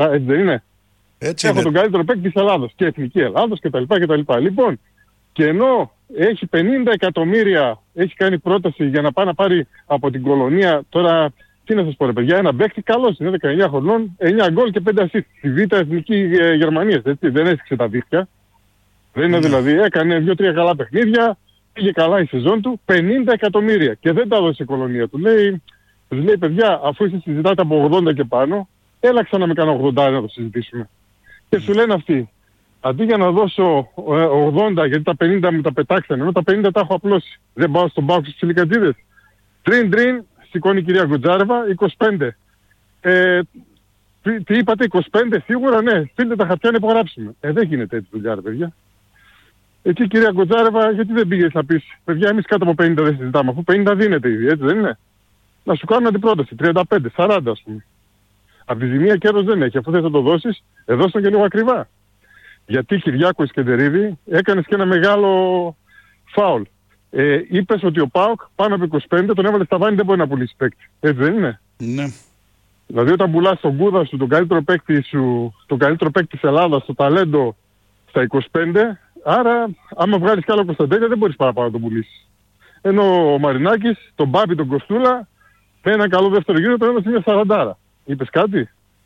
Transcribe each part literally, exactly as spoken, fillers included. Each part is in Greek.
Έτσι δεν είναι? Έτσι Έχω είναι. τον καλύτερο παίκτη της Ελλάδος και εθνική Ελλάδος κτλ. κτλ. Λοιπόν, και ενώ έχει πενήντα εκατομμύρια, έχει κάνει πρόταση για να πάει να πάρει από την κολονία, τώρα τι να σας πω ρε παιδιά, ένα παίκτη καλός είναι, δεκαεννιά χρονών, εννιά γκολ και πέντε ασίστ στη Β' Εθνική ε, Γερμανίας, έτσι, δεν έσυξε τα δίχτυα. Δεν είναι δηλαδή, έκανε δύο τρία καλά παιχνίδια, πήγε καλά η σεζόν του, πενήντα εκατομμύρια και δεν τα έδωσε η κολονία του. Λέει, τους λέει παιδιά, αφού εσείς συζητάτε από ογδόντα και πάνω, έλα ξανά με κάνω ογδόντα να το συζητήσουμε. Και σου λένε αυτοί, αντί για να δώσω ογδόντα γιατί τα πενήντα μου τα πετάξανε, ενώ τα πενήντα τα έχω απλώσει. Δεν πάω στον πάγκο στους τσιλικατζίδες. Τρίν τρίν, σηκώνει η κυρία Γκουτζάρεβα, είκοσι πέντε. Ε, τι, τι είπατε, είκοσι πέντε, σίγουρα ναι, στείλτε τα χαρτιά να υπογράψουμε. Ε, δεν γίνεται έτσι δουλειά ρε παιδιά. Εκεί κυρία Γκουτζάρεβα, γιατί δεν πήγες να πεις, παιδιά εμείς κάτω από πενήντα δεν συζητάμε, αφού πενήντα δίνεται ήδη, έτσι δεν είναι? Να σου κάνουν αντιπρόταση, τριάντα πέντε, σαράντα ας πούμε. Από τη ζημία κέρδος δεν έχει, αφού δεν θα το δώσεις, εδώ στο και λίγο ακριβά. Γιατί Κυριάκο Ισκεντερίδη έκανες και ένα μεγάλο φάουλ. Ε, είπες ότι ο ΠΑΟΚ πάνω από είκοσι πέντε τον έβαλε στα βάνη, δεν μπορεί να πουλήσει παίκτη. Έτσι δεν είναι? Ναι. Δηλαδή όταν πουλάς τον Κούδα σου, τον καλύτερο παίκτη σου, τον καλύτερο παίκτη της Ελλάδας, το ταλέντο στα είκοσι πέντε, άρα άμα βγάλεις κι άλλο Κωνσταντέλια δεν μπορείς παραπάνω να τον πουλήσεις. Ενώ ο Μαρινάκης, τον Μπάμπη, τον Κοστούλα, με ένα καλό δεύτερο γύρο τον έβαλε μια σαραντάρα. Είπες κάτι?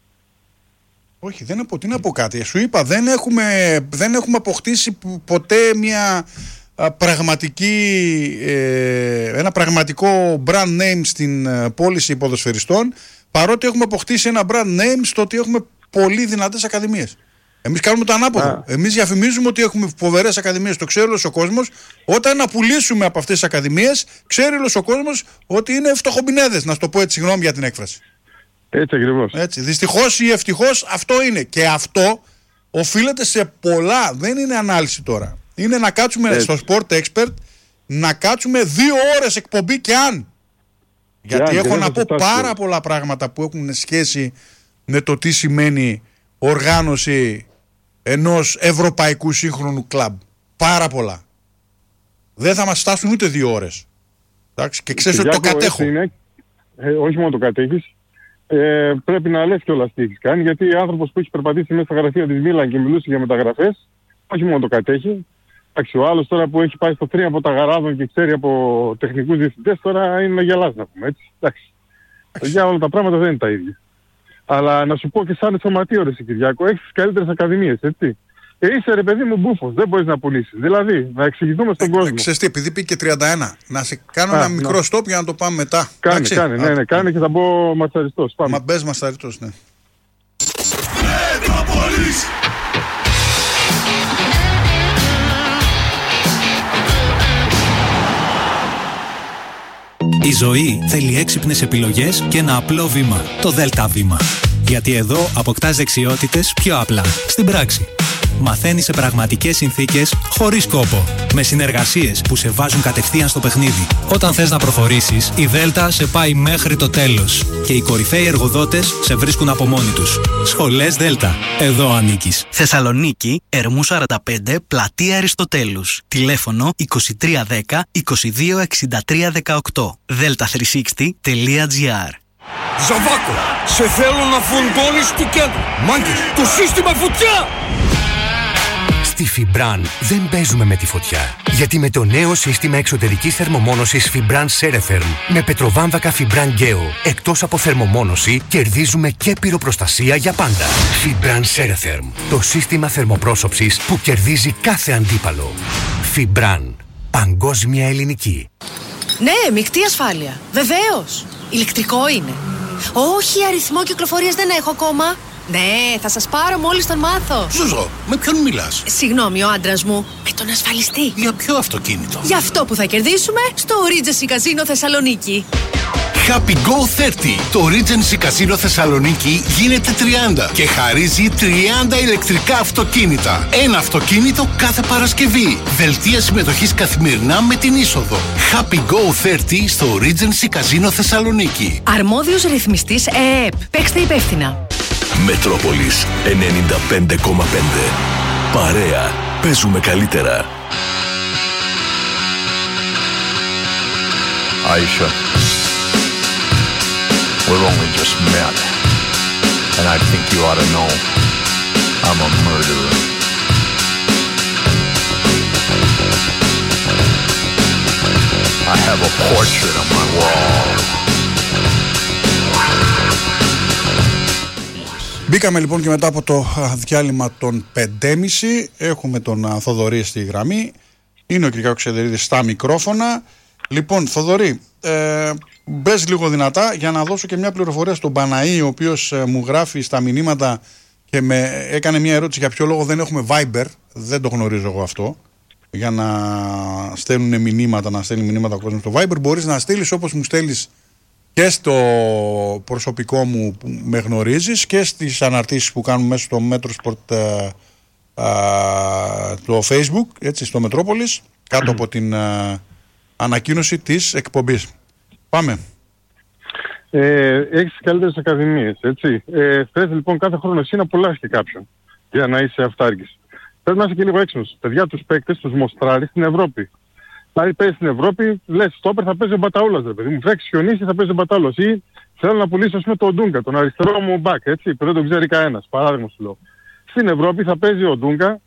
Όχι, δεν έχω, τι να πω κάτι. Σου είπα, δεν έχουμε, δεν έχουμε αποκτήσει ποτέ μια α, πραγματική, ε, ένα πραγματικό brand name στην ε, πώληση ποδοσφαιριστών, παρότι έχουμε αποκτήσει ένα brand name στο ότι έχουμε πολύ δυνατές ακαδημίες. Εμείς κάνουμε το ανάποδο. Εμείς διαφημίζουμε ότι έχουμε φοβερές ακαδημίες. Το ξέρει όλος ο κόσμος. Όταν να πουλήσουμε από αυτές τις ακαδημίες, ξέρει όλος ο κόσμος ότι είναι φτωχομπινέδες. Να σου το πω έτσι, συγγνώμη για την έκφραση. Έτσι ακριβώς. Έτσι. Δυστυχώς ή ευτυχώς αυτό είναι. Και αυτό οφείλεται σε πολλά. Δεν είναι ανάλυση τώρα. Είναι να κάτσουμε έτσι στο Sport Expert, να κάτσουμε δύο ώρες εκπομπή και αν. Γιατί αν, έχω να πω πάρα πολλά πράγματα που έχουν σχέση με το τι σημαίνει οργάνωση ενός ευρωπαϊκού σύγχρονου κλαμπ. Πάρα πολλά. Δεν θα μας φτάσουν ούτε δύο ώρες. Εντάξει, και ξέρεις ότι το κατέχω. Είναι, ε, όχι μόνο το κατέχεις. Ε, πρέπει να λες κιόλας τι έχεις κάνει, γιατί ο άνθρωπος που έχει περπατήσει μέσα στα γραφεία της Μίλαν και μιλούσε για μεταγραφές, όχι μόνο το κατέχει. Εντάξει, ο άλλος τώρα που έχει πάει στο τρία από τα γαράδων και ξέρει από τεχνικούς διευθυντές, τώρα είναι να γελάς να πούμε έτσι. Εντάξει. Για όλα τα πράγματα δεν είναι τα ίδια. Αλλά να σου πω και σαν σωματείο ρε Κυριάκο, έχεις τις καλύτερες ακαδημίες, έτσι. Και είσαι ρε παιδί μου μπούφος, δεν μπορείς να πουλήσεις. Δηλαδή, να εξηγηθούμε στον ε, κόσμο. Ξέρεις τι, επειδή πήγε και τριάντα ένα, να σε κάνω Α, ένα να. μικρό στόπ για να το πάμε μετά. Κάνε, Εντάξει. κάνε, ναι, ναι, κάνε και θα μπω μασταριστός. Πάμε. Μα μπες μασταριστός, ναι. Η ζωή θέλει έξυπνες επιλογές και ένα απλό βήμα. Το Δέλτα Βήμα. Γιατί εδώ αποκτάς δεξιότητες πιο απλά, στην πράξη. Μαθαίνεις σε πραγματικές συνθήκες, χωρίς κόπο. Με συνεργασίες που σε βάζουν κατευθείαν στο παιχνίδι. Όταν θες να προχωρήσεις, η Δέλτα σε πάει μέχρι το τέλος. Και οι κορυφαίοι εργοδότες σε βρίσκουν από μόνοι τους. Σχολές Δέλτα. Εδώ ανήκεις. Θεσσαλονίκη, Ερμού σαράντα πέντε, Πλατεία Αριστοτέλους. Τηλέφωνο είκοσι τρία δέκα είκοσι δύο εξήντα τρία δεκαοκτώ. δέλτα τριακόσια εξήντα τελεία τζι άρ. Ζαβάκο, σε θέλω να φουντώνεις του κέντρου. Μάγκες, το σύστημα φωτιά! Στη Fibran δεν παίζουμε με τη φωτιά. Γιατί με το νέο σύστημα εξωτερικής θερμομόνωσης Fibran Ceretherm με πετροβάμβακα Fibran Geo, εκτός από θερμομόνωση, κερδίζουμε και πυροπροστασία για πάντα. Fibran Ceretherm, το σύστημα θερμοπρόσωψης που κερδίζει κάθε αντίπαλο. Fibran, παγκόσμια ελληνική. Ναι, μεικτή ασφάλεια. Βεβαίως. Ηλεκτρικό είναι. Όχι, αριθμό κυκλοφορίας δεν έχω ακόμα. Ναι, θα σας πάρω μόλις τον μάθω. Ζουζό, με ποιον μιλάς? Συγγνώμη, ο άντρας μου. Με τον ασφαλιστή. Για ποιο αυτοκίνητο? Για αυτό που θα κερδίσουμε στο Regency Casino Θεσσαλονίκη. Happy Go τριάντα. Το Regency Casino Θεσσαλονίκη γίνεται τριάντα και χαρίζει τριάντα ηλεκτρικά αυτοκίνητα. Ένα αυτοκίνητο κάθε Παρασκευή. Δελτία συμμετοχής καθημερινά με την είσοδο. Happy Go τριάντα στο Regency Casino Θεσσαλονίκη. Αρμόδιος ρυθμιστής ΕΕΠ. Παίξτε υπεύθυνα. Μετρόπολης ενενήντα πέντε κόμμα πέντε. Παρέα. Παίζουμε καλύτερα. Aisha, we've only just met. And I think you ought to know I'm a murderer. I have a portrait on my wall. Μπήκαμε λοιπόν και μετά από το διάλειμμα των πέντε και μισή. Έχουμε τον Θοδωρή στη γραμμή. Είναι ο Κυριάκος Σιδερίδης στα μικρόφωνα. Λοιπόν, Θοδωρή, ε, μπες λίγο δυνατά για να δώσω και μια πληροφορία στον Παναή, ο οποίος ε, μου γράφει στα μηνύματα και με έκανε μια ερώτηση για ποιο λόγο δεν έχουμε Viber. Δεν το γνωρίζω εγώ αυτό. Για να στέλνουν μηνύματα, να στέλνει μηνύματα ο κόσμος στο Viber. Μπορείς να στείλεις όπως μου στέλνεις και στο προσωπικό μου που με γνωρίζεις και στις αναρτήσεις που κάνουμε μέσα στο Metrosport ε, ε, το Facebook, έτσι, στο Μετρόπολης, κάτω από την ε, ανακοίνωση της εκπομπής. Πάμε. Ε, έχεις τις καλύτερες ακαδημίες, έτσι. Ε, θες λοιπόν κάθε χρόνο εσύ να απολαύσεις και κάποιον για να είσαι αυτάρκης. Πρέπει να είσαι και λίγο έξυπνος. Παιδιά, τους παίκτες τους μοστράρεις στην Ευρώπη. Δηλαδή παίζεις στην Ευρώπη, λες στόπερ θα παίζει ο Μπαταούλας, ρε παιδί μου. Φρέξεις χιονίσει θα παίζει ο Μπαταούλας. Ή θέλω να πουλήσω με τον Ντούγκα, τον αριστερό μου μπακ, έτσι, που δεν τον ξέρει κανένας. Παράδειγμα σου λέω. Στην Ευρώπη θα παίζει ο Ντούγκα,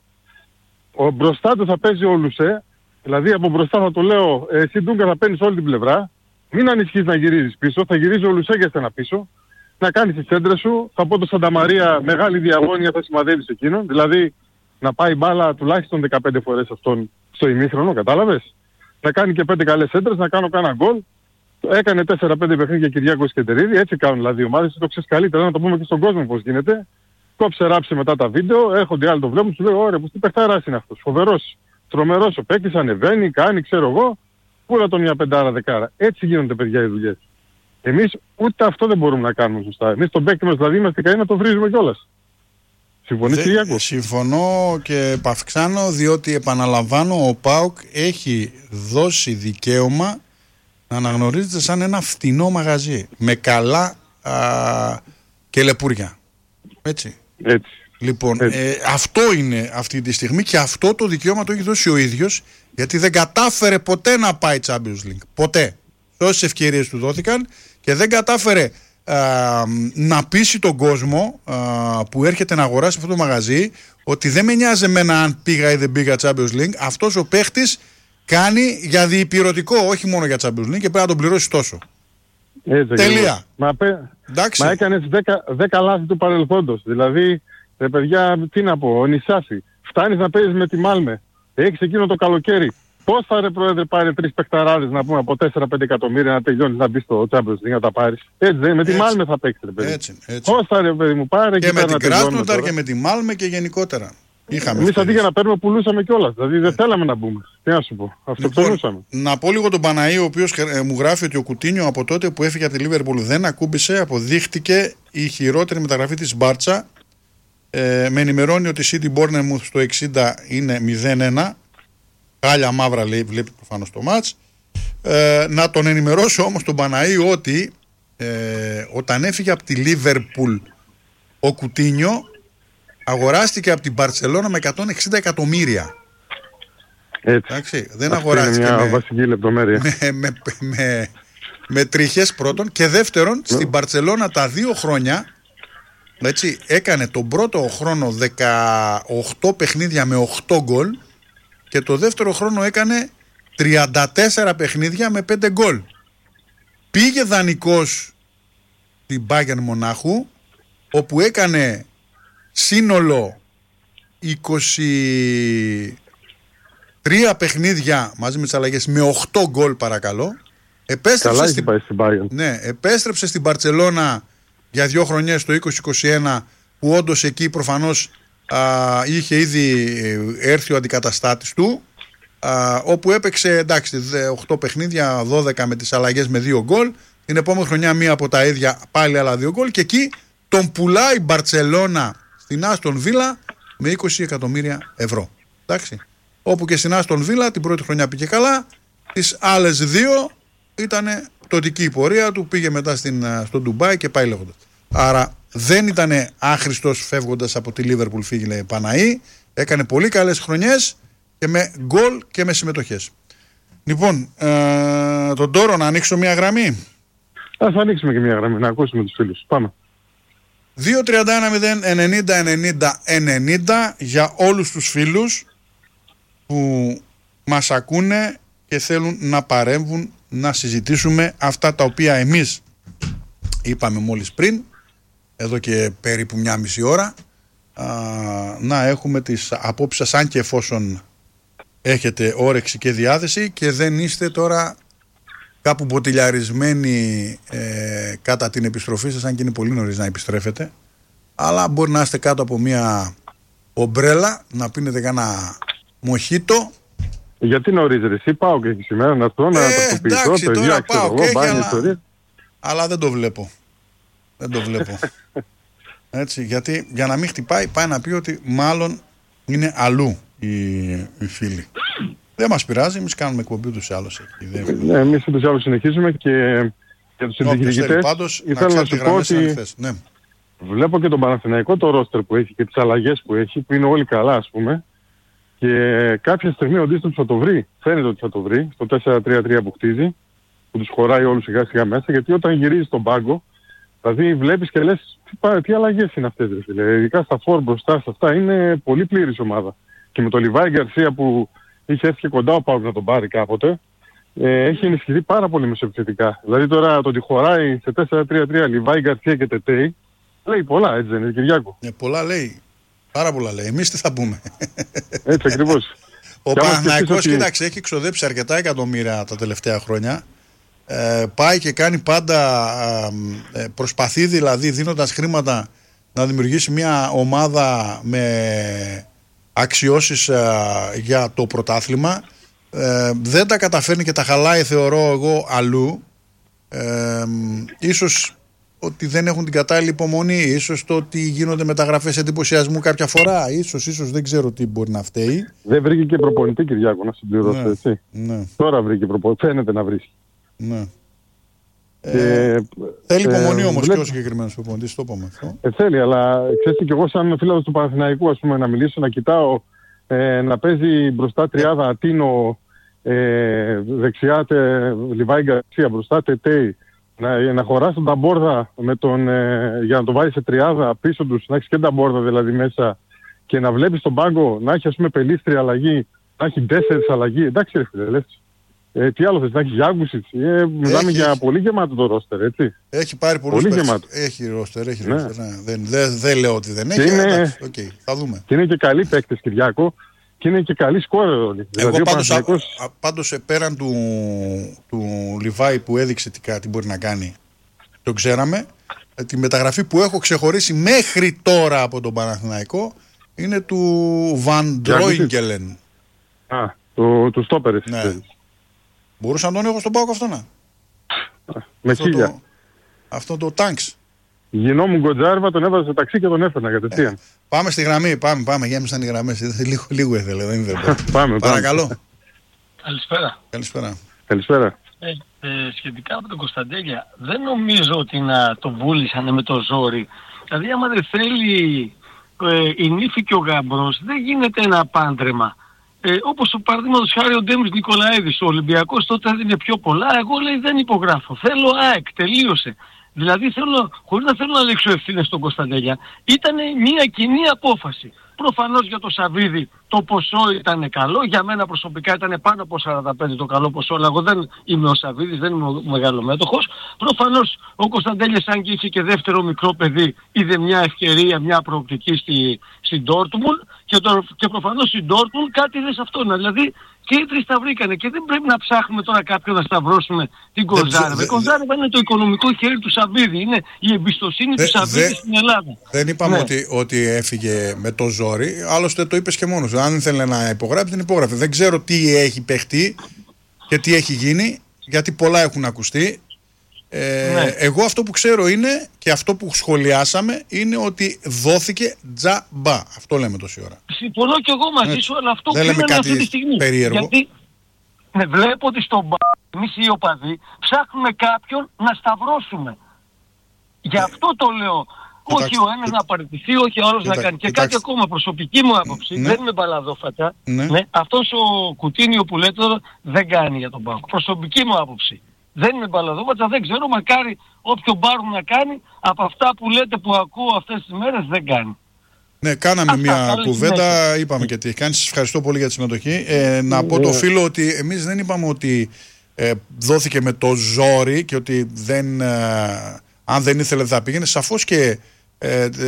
ο μπροστά του θα παίζει ο Λουσέ. Δηλαδή από μπροστά θα το λέω, εσύ Ντούγκα θα παίρνεις όλη την πλευρά. Μην ανησυχείς να γυρίζεις πίσω, θα γυρίζει ο Λουσέ για στένα πίσω. Να κάνεις τις έντρες σου, θα πω το Σανταμαρία, μεγάλη διαγώνια θα σημαδεύεις εκείνον. Δηλαδή να πάει μπάλα τουλάχιστον δεκαπέντε φορές αυτόν στο ημίχρονο, κατάλαβες. Να κάνει και πέντε καλές έντρες, να κάνω κάνα γκολ. Έκανε τέσσερα πέντε παιχνίδια Κυριάκος και Τερίδη, έτσι κάνουν δηλαδή οι ομάδες, το ξέρεις καλύτερα, να το πούμε και στον κόσμο πώς γίνεται. Κόψε ράψε μετά τα βίντεο, έρχονται άλλοι το βλέπουν, σου λέει ωραία, πως τι παιχτάρας είναι αυτός, φοβερός, τρομερός ο παίκτης, ανεβαίνει, κάνει, ξέρω εγώ, πούλα τον μια πεντάρα δεκάρα. Έτσι γίνονται παιδιά οι δουλειές. Εμείς ούτε αυτό δεν μπορούμε να κάνουμε σωστά. Εμείς τον παίκτη μας δηλαδή είμαστε ικανοί να το βρίζουμε κιόλας. Συμφωνείς, Κυριάκο? Συμφωνώ και παυξάνω, διότι επαναλαμβάνω, ο ΠΑΟΚ έχει δώσει δικαίωμα να αναγνωρίζεται σαν ένα φτηνό μαγαζί με καλά α, και λεπούρια. Έτσι. Έτσι. Λοιπόν, Έτσι. Ε, αυτό είναι αυτή τη στιγμή και αυτό το δικαίωμα το έχει δώσει ο ίδιος, γιατί δεν κατάφερε ποτέ να πάει Champions League. Ποτέ. Τόσες ευκαιρίες του δόθηκαν και δεν κατάφερε α, να πείσει τον κόσμο α, που έρχεται να αγοράσει αυτό το μαγαζί ότι δεν με νοιάζει εμένα αν πήγα ή δεν πήγα Champions League. Αυτός ο παίχτης κάνει για διυπηρωτικό, όχι μόνο για Champions League, και πρέπει να τον πληρώσει τόσο. Έτσι, τελεία. Μα, μα έκανες δέκα λάθη του παρελθόντος. Δηλαδή, ρε παιδιά, τι να πω, ο Νησάφη. Φτάνεις να παίζεις με τη Μάλμε. Έχεις εκείνο το καλοκαίρι. Πώς θα ρε πρόεδρε πάρει τρεις παιχταράδες να πούμε από τέσσερα πέντε εκατομμύρια να τελειώνεις να μπεις στο Champions League να τα πάρεις. Έτσι δεν, με τη Μάλμε θα παίξεις ρε παιδί. Έτσι, έτσι. Πώς θα ρε παιδί μου πάρει και με την Κράσνονταρ και με τη Μάλμε και γενικότερα. Εμείς αντί για να παίρνουμε πουλούσαμε κιόλας. Δηλαδή δεν θέλαμε να μπούμε. Τι να σου πω. Αυτοκτονούσαμε. Λοιπόν, να πω λίγο τον Παναή, ο οποίος ε, μου γράφει ότι ο Κουτίνιο από τότε που έφυγε από τη Λίβερπουλ δεν ακούμπησε, αποδείχτηκε η χειρότερη μεταγραφή της Μπάρτσα. Ε, με ενημερώνει ότι η City Bournemouth στο εξήντα είναι μηδέν ένα. Χάλια μαύρα λέει, βλέπει προφανώς το μάτς. Ε, να τον ενημερώσω όμως τον Παναή ότι ε, όταν έφυγε από τη Λίβερπουλ ο Κουτίνιο αγοράστηκε από την Μπαρτσελώνα με εκατόν εξήντα εκατομμύρια. Έτσι. Εντάξει, δεν αυτή αγοράστηκε είναι μια με, βασική λεπτομέρεια. Με, με, με, με τριχές πρώτον και δεύτερον στην Μπαρτσελώνα τα δύο χρόνια, έτσι, έκανε τον πρώτο χρόνο δεκαοκτώ παιχνίδια με οκτώ γκολ και το δεύτερο χρόνο έκανε τριάντα τέσσερα παιχνίδια με πέντε γκολ. Πήγε δανεικός στην Bayern Μονάχου όπου έκανε σύνολο είκοσι τρία παιχνίδια μαζί με τις αλλαγές με οκτώ γκολ παρακαλώ. Επέστρεψε Καλά στην... πάει στην Bayern. Ναι, επέστρεψε στην Μπαρτσελώνα για δύο χρονιές το είκοσι είκοσι ένα που όντως εκεί προφανώς α, είχε ήδη έρθει ο αντικαταστάτης του α, όπου έπαιξε εντάξει οκτώ παιχνίδια, δώδεκα με τις αλλαγές με δύο γκολ. Την επόμενη χρονιά μία από τα ίδια πάλι άλλα δύο γκολ και εκεί τον πουλάει η Μπαρτσελώνα στην Άστον Βίλα με είκοσι εκατομμύρια ευρώ. Εντάξει. Όπου και στην Άστον Βίλα την πρώτη χρονιά πήγε καλά, τις άλλες δύο ήταν πτωτική η πορεία του, πήγε μετά στην, στο Ντουμπάι και πάει λέγοντας. Άρα δεν ήταν άχρηστος φεύγοντας από τη Λίβερπουλ, φύγει λέει Παναή, έκανε πολύ καλές χρονιές και με γκολ και με συμμετοχές. Λοιπόν, ε, τον Τόρο να ανοίξω μια γραμμή. Ας ανοίξουμε και μια γραμμή, να ακούσουμε τους φίλους. Πάμε. δύο τριάντα ένα μηδέν ενενήντα ενενήντα ενενήντα για όλους τους φίλους που μας ακούνε και θέλουν να παρέμβουν, να συζητήσουμε αυτά τα οποία εμείς είπαμε μόλις πριν, εδώ και περίπου μια μισή ώρα, α, να έχουμε τις απόψεις σας, αν και εφόσον έχετε όρεξη και διάθεση και δεν είστε τώρα κάπου μποτιλιαρισμένοι ε, κατά την επιστροφή σας, αν και είναι πολύ νωρίς να επιστρέφετε, αλλά μπορεί να είστε κάτω από μια ομπρέλα, να πίνετε κάνα μοχίτο. Γιατί νωρίς ρε, εσύ πάω και σήμερα να αυτό, να τακτοποιηθώ, εντάξει, τώρα πάω και έχει, αλλά, ιστορίες. αλλά δεν το βλέπω. Δεν το βλέπω. Έτσι, γιατί για να μην χτυπάει, πάει να πει ότι μάλλον είναι αλλού οι, οι φίλοι. Δεν μας πειράζει, εμείς κάνουμε εκπομπή τους ή άλλως. Ναι, εμείς τους άλλους συνεχίζουμε και για τους συνδιοικητές ήθελα να σου πω ότι ναι. Βλέπω και τον Παναθηναϊκό το ρόστερ που έχει και τις αλλαγές που έχει, που είναι όλοι καλά ας πούμε, και κάποια στιγμή ο Ντίστος θα το βρει, φαίνεται ότι θα το βρει, στο τέσσερα τρία τρία που χτίζει, που τους χωράει όλους σιγά σιγά μέσα, γιατί όταν γυρίζει στον πάγκο, δηλαδή βλέπεις και λες τι, τι αλλαγές είναι αυτές ρε φίλε, ειδικά στα φόρ μπροστά, σε αυτά είναι πολύ πλήρης ομάδα. Και με τον Λιβάη Γκαρσία που είχε έρθει και κοντά ο Πάουκ να τον πάρει κάποτε, ε, έχει ενισχυθεί πάρα πολύ μεσοεπιθετικά. Δηλαδή τώρα το ότι χωράει σε τέσσερα τρία τρία Λιβάη Γκαρσία και Τετέι, λέει πολλά, έτσι δεν είναι Κυριάκο? Ε, πολλά λέει. Πάρα πολλά λέει. Εμείς τι θα πούμε? Έτσι ακριβώς. Ο Παναθηναϊκός, ότι... κοίταξε, έχει ξοδέψει αρκετά εκατομμύρια τα τελευταία χρόνια. Ε, πάει και κάνει πάντα, ε, προσπαθεί δηλαδή δίνοντας χρήματα να δημιουργήσει μια ομάδα με αξιώσεις ε, για το πρωτάθλημα. Ε, δεν τα καταφέρνει και τα χαλάει, θεωρώ εγώ, αλλού. Ε, ίσως ότι δεν έχουν την κατάλληλη υπομονή, ίσως το ότι γίνονται μεταγραφές εντυπωσιασμού κάποια φορά, ίσως, ίσως δεν ξέρω τι μπορεί να φταίει. Δεν βρήκε και προπονητή, Κυριάκο, να συμπληρώσω, ναι, έτσι. Ναι. Τώρα βρήκε προπονητή, φαίνεται να βρίσκει. Ναι. Και, ε, θέλει υπομονή ε, όμως βλέπω... και ο συγκεκριμένος προπονητής, το είπαμε αυτό. Ε, θέλει, αλλά ξέρετε και εγώ σαν φίλος του Παναθηναϊκού, ας πούμε, να μιλήσω, να κοιτάω, ε, να παίζει μπροστά τριάδα Ατίνο, ε, δεξιά τε, Λιβάη Γκαρσία, μπροστά Τετέι, να, να χωράς τον Ταμπόρδα με τον, ε, για να το βάλεις σε τριάδα πίσω τους, να έχεις και Ταμπόρδα δηλαδή μέσα και να βλέπεις τον πάγκο να έχει ας πούμε Πελίστρια αλλαγή, να έχει τέσσερις αλλαγή, εντάξει ρε φίλε, λες. Ε, τι άλλο θες, να έχει Γιάγκουσιτς, ε, μιλάμε για έχει. Πολύ γεμάτο το ρόστερ, έτσι. Έχει πάρει πολλούς πολύ παίκτες. Γεμάτο. Έχει ρόστερ, έχει ναι. ρόστερ, ναι. Δεν, δεν, δεν λέω ότι δεν έχει, είναι... εντάξει, okay, θα δούμε. Και είναι και καλοί παίκτες, Κυριάκο. Και είναι και καλή σκόρερ όλοι. Εγώ δηλαδή, πάντως, Παναθηναϊκός... α, πάντως πέραν του, του Λιβάη που έδειξε τι κάτι μπορεί να κάνει, το ξέραμε. Τη μεταγραφή που έχω ξεχωρίσει μέχρι τώρα από τον Παναθηναϊκό είναι του Βαν Ντρόιγκελεν. Α, του, του στόπερες. Ναι. Μπορούσα να τον έχω στον ΠΑΟΚ αυτό να. Με αυτό χίλια. Το, αυτό το τάγκς. Γινόμουν Γκοτζάρβα, τον έβαζα στο ταξί και τον έφερνα κατευθείαν. Ε, πάμε στη γραμμή, πάμε, πάμε, γέμισαν οι γραμμές. λίγο, λίγο ήθελε, δεν ήθελε. πάμε, Παρακαλώ. Πάμε. Καλησπέρα. Καλησπέρα. Καλησπέρα. Ε, ε, σχετικά με τον Κωνσταντέλια, δεν νομίζω ότι να τον βούλησαν με το ζόρι. Δηλαδή άμα δεν θέλει ε, η νύφη και ο γαμπρός, δεν γίνεται ένα πάντρεμα. Ε, όπως ο παραδείγματος χάρη ο Ντέμις Νικολαίδης, ο Ολυμπιακός τότε έδινε πιο πολλά, εγώ λέει δεν υπογράφω. Θέλω ΑΕΚ, τελείωσε. Δηλαδή θέλω, χωρίς να θέλω να λέξω ευθύνες στον Κωνσταντέλια, ήταν μια κοινή απόφαση. Προφανώς για το Σαββίδι το ποσό ήταν καλό, για μένα προσωπικά ήταν πάνω από σαράντα πέντε το καλό ποσό, αλλά εγώ δεν είμαι ο Σαββίδης, δεν είμαι ο μεγαλομέτωχος. Προφανώς ο Κωνσταντέλιας, αν και είχε και δεύτερο μικρό παιδί, είδε μια ευκαιρία, μια προοπτική στη, στην Ντόρτμουντ και, το, και προφανώς η Ντόρτμουντ κάτι είδε σε αυτόν. Δηλαδή και οι τρεις τα βρήκανε και δεν πρέπει να ψάχνουμε τώρα κάποιον να σταυρώσουμε την Κοντζάρεβα. Η Κοντζάρεβα είναι το οικονομικό χέρι του Σαββίδη, είναι η εμπιστοσύνη δε, του Σαββίδη δε, στην Ελλάδα. Δεν είπαμε ναι. ότι, ότι έφυγε με το ζόρι, άλλωστε το είπες και μόνος. Αν ήθελε να υπογράψει, την υπόγραφε. Δεν ξέρω τι έχει παιχτεί και τι έχει γίνει, γιατί πολλά έχουν ακουστεί. Ε, ναι. Εγώ αυτό που ξέρω είναι και αυτό που σχολιάσαμε είναι ότι δόθηκε τζαμπά. Αυτό λέμε τόση ώρα. Συμφωνώ και εγώ μαζί ναι. σου, αλλά αυτό δεν λέμε κάτι αυτή τη στιγμή. Περίεργο. Γιατί ναι, βλέπω ότι στον μπα, εμείς οι οπαδοί ψάχνουμε κάποιον να σταυρώσουμε. Γι' αυτό το λέω. Όχι ο ένας να παραιτηθεί, όχι ο άλλος να κάνει. Και κοιτάξτε. Κάτι ακόμα, προσωπική μου άποψη, ναι. δεν είμαι μπαλαδόφατα. Ναι. Ναι, αυτός ο Κουτίνιο που λέτε τώρα δεν κάνει για τον ΠΑΟΚ. Προσωπική μου άποψη. Δεν είναι μπαλαδόματσα, δεν ξέρω, μακάρι όποιο μπάρουν να κάνει, από αυτά που λέτε που ακούω αυτές τις μέρες δεν κάνει. Ναι, κάναμε Αυτά, μια καλή κουβέντα, συνέχεια. είπαμε και τι έχει κάνει. Σας ευχαριστώ πολύ για τη συμμετοχή. Ε, να πω το φίλο ότι εμείς δεν είπαμε ότι ε, δόθηκε με το ζόρι και ότι δεν, ε, αν δεν ήθελε δεν θα πήγαινε. Σαφώς και ε, ε,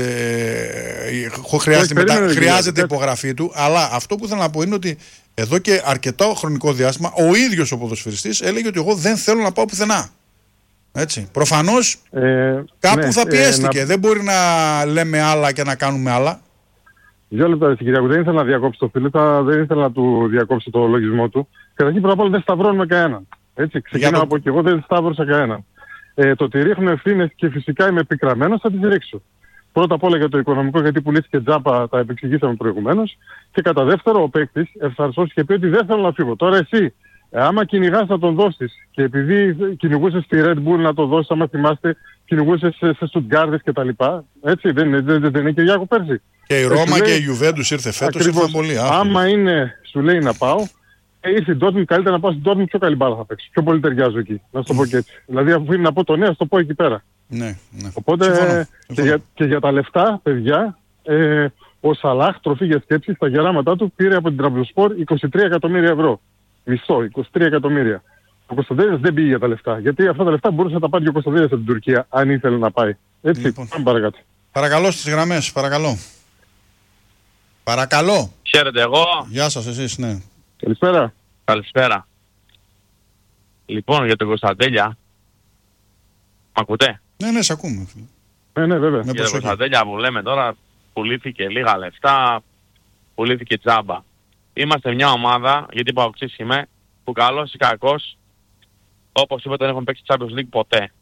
ε, χρειάζεται, μετα, χρειάζεται υπογραφή του, αλλά αυτό που θέλω να πω είναι ότι εδώ και αρκετό χρονικό διάστημα ο ίδιος ο ποδοσφαιριστής έλεγε ότι εγώ δεν θέλω να πάω πουθενά. Έτσι. Προφανώς Ε, κάπου ναι, θα πιέστηκε. Ε, να... Δεν μπορεί να λέμε άλλα και να κάνουμε άλλα. Δύο λεπτά, ρε Κυριάκο. Δεν ήθελα να διακόψω το φίλο, θα... δεν ήθελα να του διακόψω το λογισμό του. Καταρχήν πρώτα απ' όλα δεν σταυρώνουμε κανέναν. Έτσι, ξεκινάω το... από εκεί. Εγώ δεν σταύρωσα κανέναν. Ε, το ότι ρίχνουν ευθύνες και φυσικά είμαι επικραμμένος, θα τις ρίξω. Πρώτα απ' όλα για το οικονομικό, γιατί πουλήθηκε τζάπα, τα επεξηγήσαμε προηγουμένως. Και κατά δεύτερο, ο παίκτης ευθαρσός και πει ότι δεν θέλω να φύγω. Τώρα εσύ, ε, άμα κυνηγάς να τον δώσεις και επειδή κυνηγούσες στη Red Bull να το δώσεις, άμα θυμάστε, κυνηγούσες σε, σε Στουτγκάρδες κτλ. Έτσι, δεν, δεν, δεν, δεν είναι και Γιάκο πέρσι. Και η Ρώμα λέει, και η Juventus ήρθε φέτος, ήρθαν πολύ άθλοι. Άμα είναι, σου λέει να πάω, ε, ήρθε η Dortmund, καλύτερα να πάω στην Dortmund, πιο καλή μπάλα θα παίξω. Πιο πολύ ταιριάζω εκεί, να σου το πω και έτσι. Δηλαδή, αφού είναι να πω το ναι, να το πω εκεί πέρα. Ναι, ναι. Οπότε συμφωνώ, συμφωνώ. Και, συμφωνώ. για, και για τα λεφτά, παιδιά, ε, ο Σαλάχ, τροφή για σκέψη, στα γεράματά του πήρε από την Τραμπζονσπορ είκοσι τρία εκατομμύρια ευρώ. Μισθό, είκοσι τρία εκατομμύρια. Ο Κωνσταντέλιας δεν πήγε για τα λεφτά. Γιατί αυτά τα λεφτά μπορούσε να τα πάρει και ο Κωνσταντέλιας από την Τουρκία, αν ήθελε να πάει. Έτσι, Λοιπόν. πάμε παρακάτω. Παρακαλώ στις γραμμές, παρακαλώ. Παρακαλώ. Χαίρετε, εγώ. Γεια σας, εσείς, ναι. Καλησπέρα. Καλησπέρα. Λοιπόν, για τον Κωνσταντέλια. Μ' ακούτε? Ναι, ναι, σε ακούμε. Ναι, ναι, βέβαια. Με Για τον Κωνσταντέλια που λέμε τώρα, πουλήθηκε λίγα λεφτά, πουλήθηκε τζάμπα. Είμαστε μια ομάδα, γιατί παοξής είμαι, που καλός ή κακός, όπως είπα, δεν έχουμε παίξει Champions League ποτέ.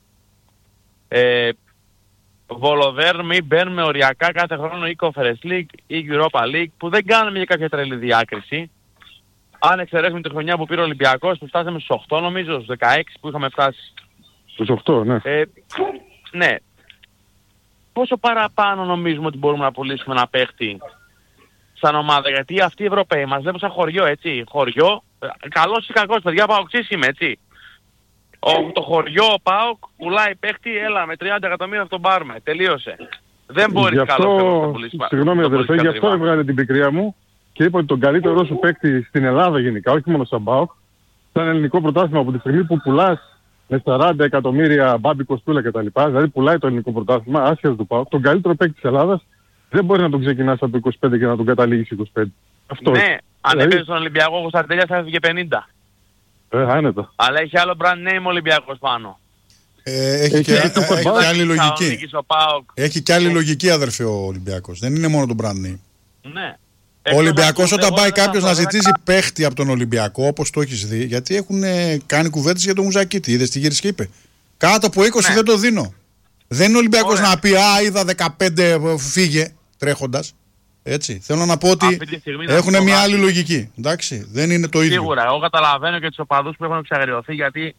Ε, Βολοδέρμοι μπαίνουμε οριακά κάθε χρόνο ή Conference League ή Europa League, που δεν κάνουμε για κάποια τρελή διάκριση. Αν εξαιρέσουμε τη χρονιά που πήρε ο Ολυμπιακός, που φτάσαμε στους οκτώ νομίζω, στους δεκαέξι που είχαμε φτάσει. Στους οκτώ, ναι. Ε, ναι. Πόσο παραπάνω νομίζουμε ότι μπορούμε να πουλήσουμε ένα παίχτη σαν ομάδα? Γιατί αυτοί οι Ευρωπαίοι μας βλέπουν σαν χωριό, έτσι. Χωριό, καλός ή κακός, παιδιά, παοξής είμαι, έτσι. Ο, το χωριό, ο ΠΑΟΚ, πουλάει παίχτη, έλα, με τριάντα εκατομμύρια θα τον πάρουμε. Τελείωσε. Δεν μπορείς καλό παίχτη να πουλήσεις. Συγγνώμη αδερφέ, γι' αυτό έβγαλε την πικρία μου και είπα ότι τον καλύτερό σου παίκτη στην Ελλάδα γενικά, όχι μόνο σαν ΠΑΟΚ, σαν ελληνικό πρωτάθλημα από τη στιγμή που πουλάς με σαράντα εκατομμύρια Μπάμπη Κοστούλα κτλ. Δηλαδή πουλάει το ελληνικό πρωτάθλημα, άσχετο του ΠΑΟΚ, τον καλύτερο παίκτη της Ελλάδας δεν μπορεί να τον ξεκινάς από το είκοσι πέντε και να τον καταλήγεις είκοσι πέντε. Αυτό. Ναι, αν δηλαδή... έπαιζε στον Ολυμπιακό ο Κωνσταντέλιας θα έφυγε πενήντα. Ε, άνετα. Αλλά έχει άλλο brand name ο Ολυμπιακός πάνω. Ε, έχει, έχει, και, έχει, έχει και άλλη λογική. Έχει και άλλη λογική, αδερφέ, ο Ολυμπιακός. Δεν είναι μόνο το brand name. Ναι. Ο Ολυμπιακός όταν πάει κάποιος να ζητήσει παίχτη από τον Ολυμπιακό, όπως το έχεις δει, γιατί έχουν κάνει κουβέντες για τον Μουζακίτη. Είδες τι γύρισε και είπε. Κάτω από είκοσι ναι. δεν το δίνω. Δεν είναι ο Ολυμπιακός να πει α, είδα δεκαπέντε, φύγε τρέχοντας. Έτσι. Θέλω να πω ότι έχουν μια άλλη λογική. Εντάξει. Δεν είναι το ίδιο. Σίγουρα. Εγώ καταλαβαίνω και τους οπαδούς που έχουν εξαγριωθεί γιατί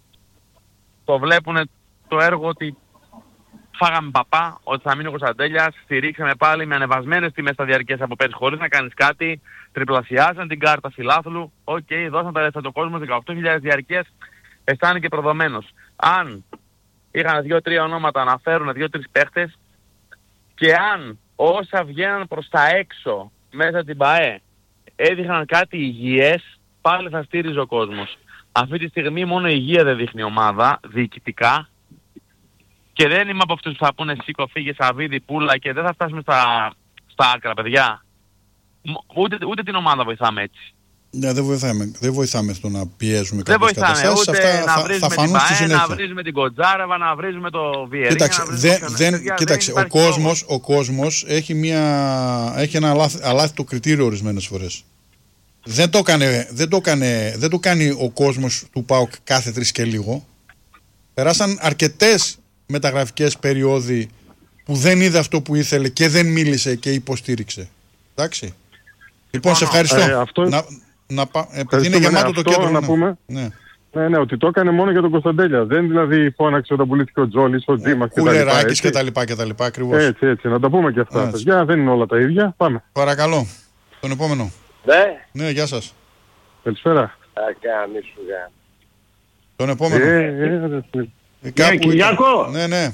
το βλέπουν το έργο ότι φάγαμε παπά, ότι θα μείνει ο Κωνσταντέλιας, στηρίξαμε πάλι με ανεβασμένες τιμές σταδιαρκές από πέρσι χωρίς να κάνεις κάτι, τριπλασιάσαν την κάρτα φιλάθλου, οκ, okay, δώσαν τα λεφτά του κόσμου, δεκαοκτώ χιλιάδες διαρκές, αισθάνεται προδομένος. Αν είχαν δύο-τρία ονόματα να φέρουν δύο-τρεις παίχτες και αν όσα βγαίναν προς τα έξω μέσα την ΠΑΕ έδειχναν κάτι υγιές, πάλι θα στήριζε ο κόσμος. Αυτή τη στιγμή μόνο η υγεία δεν δείχνει ομάδα, διοικητικά. Και δεν είμαι από αυτούς που θα πούνε σήκω, φύγε, Σαββίδη, Πούλα και δεν θα φτάσουμε στα, στα άκρα, παιδιά. Ούτε, ούτε την ομάδα βοηθάμε έτσι. Ναι, δεν βοηθάμε, δεν βοηθάμε στο να πιέζουμε κάποιες καταστάσεις. Ούτε Αυτά να θα, βρίζουμε θα φανούν την στη συνέχεια. Να βρίζουμε την Κοντζάρεβα, να βρίζουμε το Βιερίνια. Κοίταξε, δεν, δεν, δεν, κοίταξε ο, κόσμος, ο κόσμος έχει, μια, έχει ένα αλάθητο κριτήριο ορισμένες φορές. Δεν το, έκανε, δεν, το έκανε, δεν το κάνει ο κόσμος του ΠΑΟΚ κάθε τρεις και λίγο. Περάσαν αρκετές μεταγραφικές περιόδοι που δεν είδε αυτό που ήθελε και δεν μίλησε και υποστήριξε. Εντάξει. Λοιπόν, σε ευχαριστώ. Ε, αυτό... να, να, επειδή είναι γεμάτο ναι, το κέντρο. Να ναι. πούμε. Ναι. Ναι, ναι, ότι το έκανε μόνο για τον Κωνσταντέλια. Δεν δηλαδή φώναξε όταν πουλήθηκε ο Τζόλης, ο Τζίμας κτλ. Κουλεράκης κτλ. Ακριβώς. Έτσι, έτσι. Να τα πούμε και αυτά. Παιδιά, δεν είναι όλα τα ίδια. Πάμε. Παρακαλώ. Τον επόμενο. Ναι. Ναι, γεια σας. Καλησπέρα. Θα κάνει σου γάμο. Τον επόμενο. Ε, ε, ε, ε, κάπου ναι, Κυριάκο. Ναι, ναι.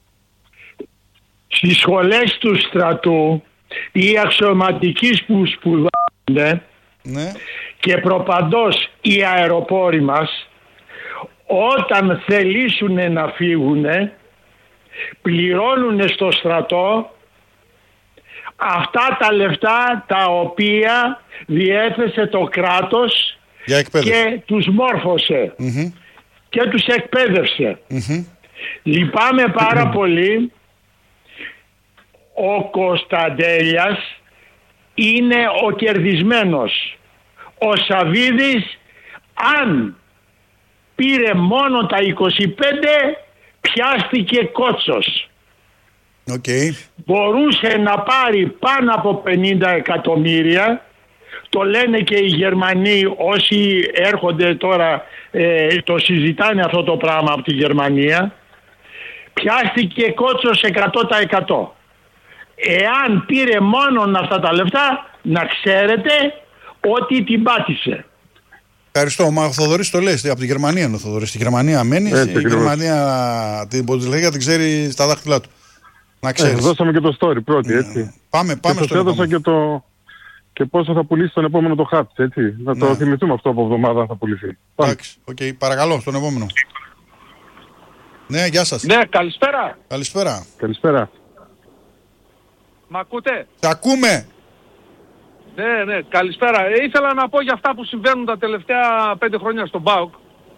Στις σχολές του στρατού οι αξιωματικοί που σπουδάζονται, ναι, και προπαντός οι αεροπόροι μας, όταν θελήσουν να φύγουν, πληρώνουν στο στρατό αυτά τα λεφτά τα οποία διέθεσε το κράτος και τους μόρφωσε mm-hmm. και τους εκπαίδευσε. Mm-hmm. Λυπάμαι πάρα πολύ. Ο Κωνσταντέλιας είναι ο κερδισμένος. Ο Σαββίδης, αν πήρε μόνο τα είκοσι πέντε, πιάστηκε κότσος. Okay. Μπορούσε να πάρει πάνω από πενήντα εκατομμύρια. Το λένε και οι Γερμανοί, όσοι έρχονται τώρα, ε, το συζητάνε αυτό το πράγμα από τη Γερμανία. Πιάστηκε κότσος εκατό τοις εκατό. Εάν πήρε μόνο αυτά τα λεφτά, να ξέρετε ότι την πάτησε. Ευχαριστώ. Μα ο Θοδωρής το λέει, από τη Γερμανία είναι ο Θοδωρής. Στη Γερμανία μένει, ε, στη Γερμανία την Bundesliga την ξέρει στα δάχτυλά του. Να ξέρεις. Ε, δώσαμε και το story πρώτη, έτσι. Πάμε, πάμε και στο έδωσα και, το... και πόσο θα πουλήσει τον επόμενο το χάπτς, έτσι. Να το ναι. θυμηθούμε αυτό από εβδομάδα θα πουληθεί. Εντάξει, οκ. Okay. Παρακαλώ, στον επόμενο. Ναι, γεια σας. Ναι, καλησπέρα. Καλησπέρα. Καλησπέρα. Μ' ακούτε? Σ' ακούμε. Ναι, ναι, καλησπέρα. Ε, ήθελα να πω για αυτά που συμβαίνουν τα τελευταία πέντε χρόνια στον ΠΑΟΚ,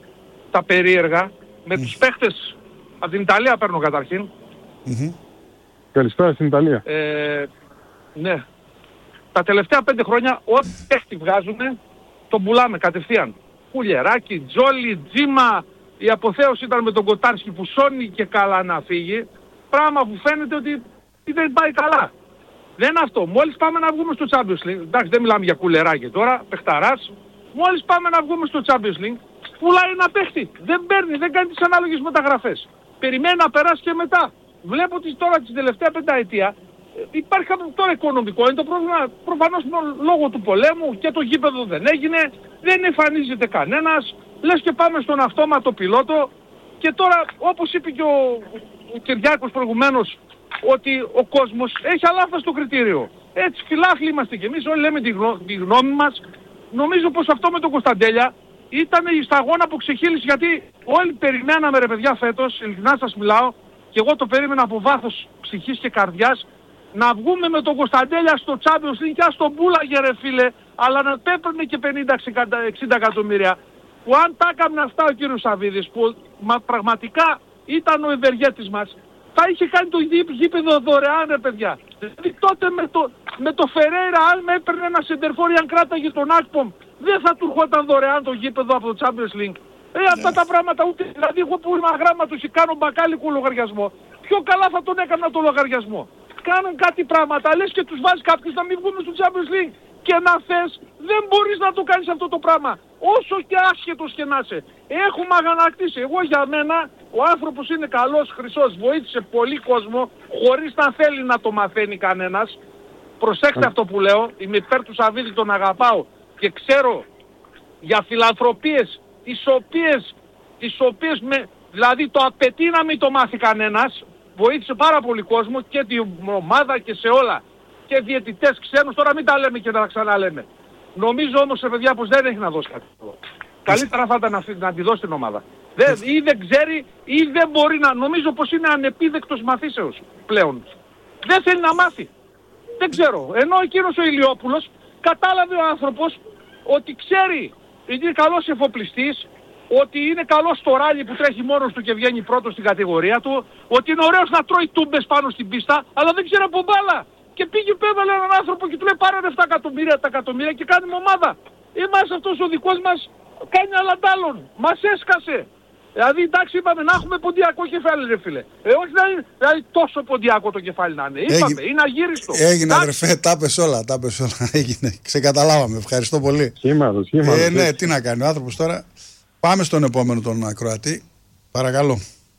τα περίεργα, με mm. τους παίχτες από την Ιταλία παίρνω καταρχήν. Mm-hmm. Καλησπέρα στην Ιταλία. Ε, ναι. Τα τελευταία πέντε χρόνια ό,τι παίχτη βγάζουμε, τον πουλάμε κατευθείαν. Πουλιεράκι, Τζόλι, Τζίμα, η αποθέωση ήταν με τον Κοτάρσκι που σώνει και καλά να φύγει. Πράγμα που φαίνεται ότι δεν πάει καλά. Δεν είναι αυτό. Μόλις πάμε να βγούμε στο Champions League, εντάξει δεν μιλάμε για κουλεράκι τώρα, παιχταράς. Μόλις πάμε να βγούμε στο Champions League, πουλάει ένα παίχτη. Δεν παίρνει, δεν κάνει τις ανάλογες μεταγραφές. Περιμένει να περάσει και μετά. Βλέπω ότι τώρα την τελευταία πενταετία υπάρχει κάποιο τώρα οικονομικό. Είναι το πρόβλημα προφανώς λόγω του πολέμου και το γήπεδο δεν έγινε, δεν εμφανίζεται κανένας. Λες και πάμε στον αυτόματο πιλότο και τώρα όπως είπε και ο, ο Κυριάκος προηγουμένως, ότι ο κόσμος έχει αλάθαστο στο κριτήριο. Έτσι φιλάθλοι είμαστε κι εμείς, όλοι λέμε τη, γνώ, τη γνώμη μας. Νομίζω πως αυτό με τον Κωνσταντέλια ήταν η σταγόνα που ξεχύλισε, γιατί όλοι περιμέναμε ρε παιδιά φέτος, ειλικρινά σας μιλάω, και εγώ το περίμενα από βάθος ψυχής και καρδιάς, να βγούμε με τον Κωνσταντέλια στο Champions League και ας τον πούλαγε ρε φίλε, αλλά να πέπαιρνε και πενήντα εξήντα εκατομμύρια. Που αν τα έκαμε αυτά ο κύριος Σαββίδης, που μα, πραγματικά ήταν ο ευεργέτης μας, θα είχε κάνει το γήπεδο δωρεάν ρε παιδιά. Δηλαδή τότε με το, με το Φερέιρα, αν με έπαιρνε ένα σεντερφόρ, αν κράταγε τον Ακπομ, δεν θα του ερχόταν δωρεάν το γήπεδο από το Champions League. Ε, αυτά τα πράγματα ούτε, δηλαδή εγώ που είμαι αγράμματος και κάνω μπακάλικο λογαριασμό, πιο καλά θα τον έκανα το λογαριασμό. Κάνουν κάτι πράγματα, λες και τους βάζει κάποιους να μην βγούμε στο Champions League. Και να θες, δεν μπορείς να το κάνεις αυτό το πράγμα. Όσο και άσχετος και να είσαι. Έχουμε αγανακτήσει. Εγώ για μένα, ο άνθρωπος είναι καλός, χρυσός, βοήθησε πολύ κόσμο, χωρίς να θέλει να το μαθαίνει κανένας. Προσέξτε αυτό που λέω, είμαι υπέρ του Σαββίδη, τον αγαπάω και ξέρω για φιλανθρωπίες, τις οποίες, τις οποίες με, δηλαδή το απαιτεί να μην το μάθει κανένας. Βοήθησε πάρα πολύ κόσμο και την ομάδα και σε όλα. Και διαιτητές ξένους, τώρα μην τα λέμε και να τα ξαναλέμε. Νομίζω όμως σε παιδιά πως δεν έχει να δώσει κάτι. Καλύτερα θα ήταν να, να τη δώσει την ομάδα. Δεν, ή δεν ξέρει ή δεν μπορεί να, νομίζω πως είναι ανεπίδεκτος μαθήσεως πλέον. Δεν θέλει να μάθει. Δεν ξέρω. Ενώ εκείνος ο Ηλιόπουλος κατάλαβε ο άνθρωπος ότι ξέρει, είναι καλός εφοπλιστής, ότι είναι καλός στο ράλι που τρέχει μόνος του και βγαίνει πρώτος στην κατηγορία του, ότι είναι ωραίος να τρώει τούμπες πάνω στην πίστα, αλλά δεν ξέρει από μπάλα. Και πήγε πέβαλε έναν άνθρωπο και του λέει πάρε επτά εκατομμύρια τα εκατομμύρια και κάνουμε ομάδα. Είμαστε αυτός ο δικός μας κάνει αλλαντάλλον. Μας έσκασε. Δηλαδή εντάξει είπαμε να έχουμε ποντιακό κεφάλι ρε φίλε. Ε, όχι να είναι δηλαδή, τόσο ποντιακό το κεφάλι να είναι. Είπαμε, Έγι... είναι αγύριστο. Έγινε Τάξ... αδερφέ, τα πες όλα, τα πες όλα. Έγινε, ξεκαταλάβαμε, ευχαριστώ πολύ. Σήμαρο, σήμαρο. Ε, ναι, τι να κάνει ο άνθρωπος τώρα. Πάμε στον επόμενο τον ακροατή. Παρακαλώ.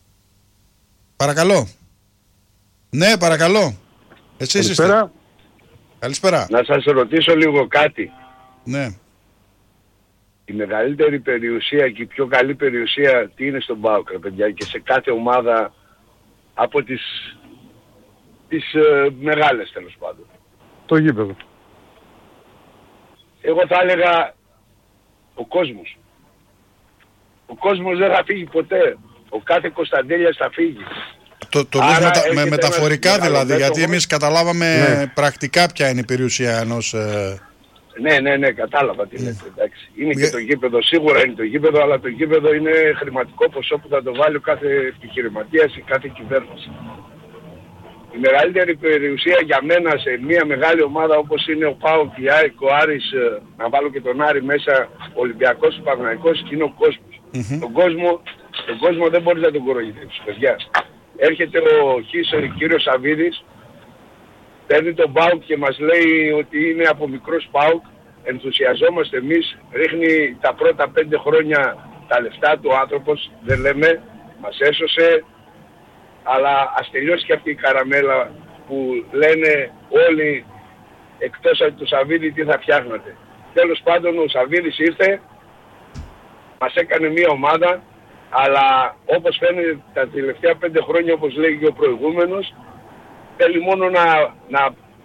Παρακαλώ. Ναι, παρακαλώ. Εσείς Καλησπέρα. Είστε. Καλησπέρα. Να σας ρωτήσω λίγο κάτι. Ναι. η μεγαλύτερη περιουσία και η πιο καλή περιουσία τι είναι στον ΠΑΟΚ, ρε παιδιά, και σε κάθε ομάδα από τις, τις ε, μεγάλες τέλος πάντων. Το γήπεδο. Εγώ θα έλεγα ο κόσμος. Ο κόσμος δεν θα φύγει ποτέ. Ο κάθε Κωνσταντέλιας θα φύγει. Το, το λες μετα, με μεταφορικά δηλαδή, γιατί εμείς καταλάβαμε ναι. πρακτικά ποια είναι η περιουσία ενός... Ε... Ναι, ναι, ναι, κατάλαβα τι λέτε, εντάξει. Είναι και το γήπεδο, σίγουρα είναι το γήπεδο, αλλά το γήπεδο είναι χρηματικό ποσό που θα το βάλει ο κάθε επιχειρηματίας ή κάθε κυβέρνηση. Η μεγαλύτερη περιουσία για μένα σε μια μεγάλη ομάδα όπως είναι ο ΠΑΟΚ, η ΑΕΚ, ο Άρης, να βάλω και τον Άρη μέσα, ο Ολυμπιακός, ο Παναθηναϊκός, είναι ο κόσμος. Mm-hmm. Τον κόσμο, τον κόσμο δεν μπορείς να τον κοροϊδεύεις, παιδιά. Έρχεται ο Χίσο, ο κύριος Σαββίδης, παίρνει τον ΠΑΟΚ και μας λέει ότι είναι από μικρός ΠΑΟΚ, ενθουσιαζόμαστε εμείς, ρίχνει τα πρώτα πέντε χρόνια τα λεφτά του άνθρωπος, δεν λέμε, μας έσωσε, αλλά ας τελειώσει και αυτή η καραμέλα που λένε όλοι εκτός από του Σαββίδη τι θα φτιάχνατε. Τέλος πάντων ο Σαββίδης ήρθε, μας έκανε μια ομάδα, αλλά όπως φαίνεται τα τελευταία πέντε χρόνια, όπως λέει και ο προηγούμενος, θέλει μόνο να, να,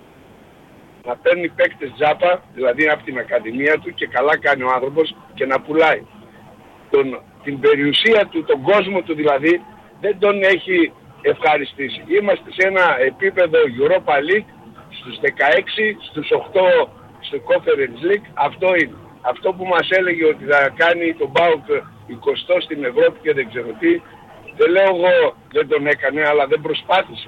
να παίρνει παίκτες τζάπα, δηλαδή από την ακαδημία του, και καλά κάνει ο άνθρωπος, και να πουλάει. Τον, την περιουσία του, τον κόσμο του δηλαδή, δεν τον έχει ευχαριστήσει. Είμαστε σε ένα επίπεδο Europa League, στους δεκαέξι, στους οκτώ στο Conference League, αυτό είναι. Αυτό που μας έλεγε ότι θα κάνει τον ΠΑΟΚ εικοστό στην Ευρώπη και δεν ξέρω τι, δεν λέω εγώ δεν τον έκανε, αλλά δεν προσπάθησε.